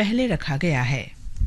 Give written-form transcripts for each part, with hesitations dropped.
पहले रखा गया है।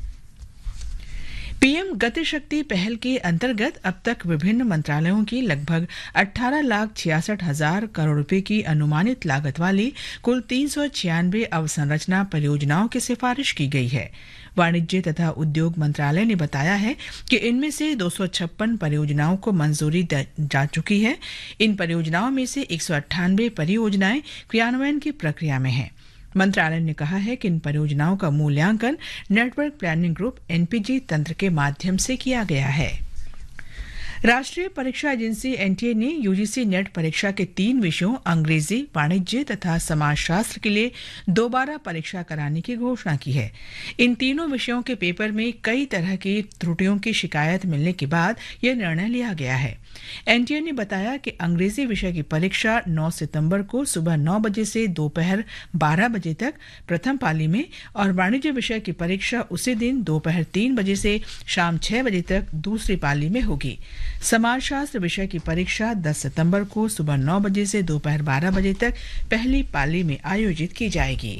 पीएम गति शक्ति पहल के अंतर्गत अब तक विभिन्न मंत्रालयों की लगभग 18,66,000 करोड़ रुपए की अनुमानित लागत वाली कुल 396 अवसंरचना परियोजनाओं की सिफारिश की गई है। वाणिज्य तथा उद्योग मंत्रालय ने बताया है कि इनमें से 256 परियोजनाओं को मंजूरी जा चुकी है। इन परियोजनाओं में से 198 परियोजनाएं क्रियान्वयन की प्रक्रिया में हैं। मंत्रालय ने कहा है कि इन परियोजनाओं का मूल्यांकन नेटवर्क प्लानिंग ग्रुप एनपीजी तंत्र के माध्यम से किया गया है। राष्ट्रीय परीक्षा एजेंसी एनटीए ने यूजीसी नेट परीक्षा के 3 विषयों अंग्रेजी, वाणिज्य तथा समाजशास्त्र के लिए दोबारा परीक्षा कराने की घोषणा की है। इन तीनों विषयों के पेपर में कई तरह की त्रुटियों की शिकायत मिलने के बाद यह निर्णय लिया गया है। एनटीए ने बताया कि अंग्रेजी विषय की परीक्षा 9 सितंबर को सुबह 9 बजे से दोपहर 12 बजे तक प्रथम पाली में और वाणिज्य विषय की परीक्षा उसी दिन दोपहर 3 बजे से शाम 6 बजे तक दूसरी पाली में होगी। समाजशास्त्र विषय की परीक्षा 10 सितंबर को सुबह 9 बजे से दोपहर 12 बजे तक पहली पाली में आयोजित की जाएगी।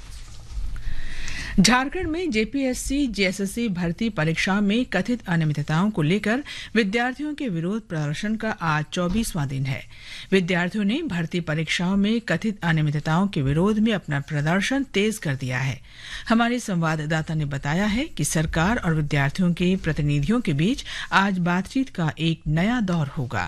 झारखंड में जेपीएससी जेएसएससी भर्ती परीक्षा में कथित अनियमितताओं को लेकर विद्यार्थियों के विरोध प्रदर्शन का आज 24वां दिन है। विद्यार्थियों ने भर्ती परीक्षाओं में कथित अनियमितताओं के विरोध में अपना प्रदर्शन तेज कर दिया है। हमारे संवाददाता ने बताया है कि सरकार और विद्यार्थियों के प्रतिनिधियों के बीच आज बातचीत का एक नया दौर होगा।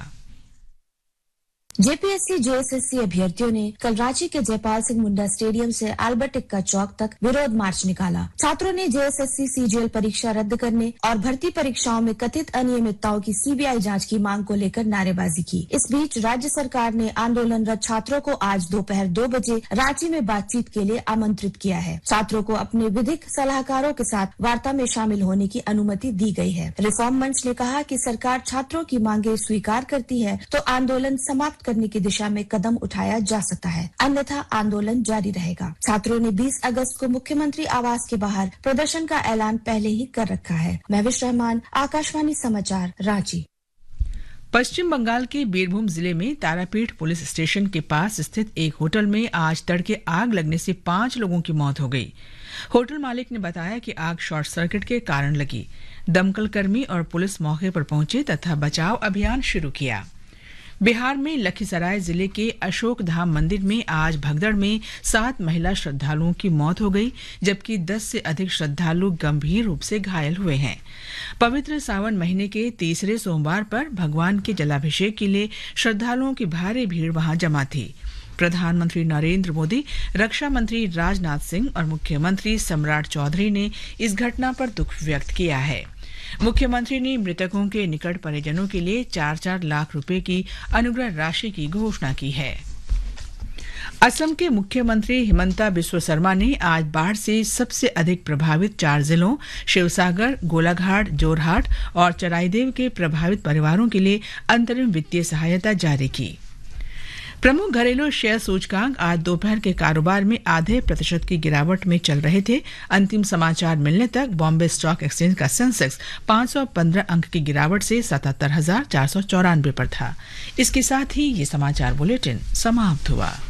जेपीएससी जेएसएससी अभ्यर्थियों ने कल रांची के जयपाल सिंह मुंडा स्टेडियम से अल्बर्ट एक्का चौक तक विरोध मार्च निकाला। छात्रों ने जेएसएससी सीजीएल परीक्षा रद्द करने और भर्ती परीक्षाओं में कथित अनियमितताओं की सीबीआई जांच की मांग को लेकर नारेबाजी की। इस बीच राज्य सरकार ने आंदोलनरत छात्रों को आज दोपहर 2 बजे रांची में बातचीत के लिए आमंत्रित किया है। छात्रों को अपने विधिक सलाहकारों के साथ वार्ता में शामिल होने की अनुमति दी गई है। रिफॉर्म मंच ने कहा कि सरकार छात्रों की मांगे स्वीकार करती है तो आंदोलन समाप्त करने की दिशा में कदम उठाया जा सकता है, अन्यथा आंदोलन जारी रहेगा। छात्रों ने 20 अगस्त को मुख्यमंत्री आवास के बाहर प्रदर्शन का ऐलान पहले ही कर रखा है। महविश रहमान, आकाशवाणी समाचार, रांची। पश्चिम बंगाल के बीरभूम जिले में तारापीठ पुलिस स्टेशन के पास स्थित एक होटल में आज तड़के आग लगने से 5 लोगों की मौत हो गई। होटल मालिक ने बताया कि आग शॉर्ट सर्किट के कारण लगी। दमकल कर्मी और पुलिस मौके पर पहुंचे तथा बचाव अभियान शुरू किया। बिहार में लखीसराय जिले के अशोक धाम मंदिर में आज भगदड़ में 7 महिला श्रद्धालुओं की मौत हो गई, जबकि 10 से अधिक श्रद्धालु गंभीर रूप से घायल हुए हैं। पवित्र सावन महीने के तीसरे सोमवार पर भगवान के जलाभिषेक के लिए श्रद्धालुओं की भारी भीड़ वहां जमा थी। प्रधानमंत्री नरेंद्र मोदी, रक्षा मंत्री राजनाथ सिंह और मुख्यमंत्री सम्राट चौधरी ने इस घटना पर दुख व्यक्त किया है। मुख्यमंत्री ने मृतकों के निकट परिजनों के लिए 4-4 लाख रुपए की अनुग्रह राशि की घोषणा की है। असम के मुख्यमंत्री हिमंता बिस्वा शर्मा ने आज बाढ़ से सबसे अधिक प्रभावित 4 जिलों शिवसागर, गोलाघाट, जोरहाट और चराईदेव के प्रभावित परिवारों के लिए अंतरिम वित्तीय सहायता जारी की। प्रमुख घरेलू शेयर सूचकांक आज दोपहर के कारोबार में आधे प्रतिशत की गिरावट में चल रहे थे। अंतिम समाचार मिलने तक बॉम्बे स्टॉक एक्सचेंज का सेंसेक्स 515 अंक की गिरावट से 77,494 पर था। इसके साथ ही ये समाचार बुलेटिन समाप्त हुआ।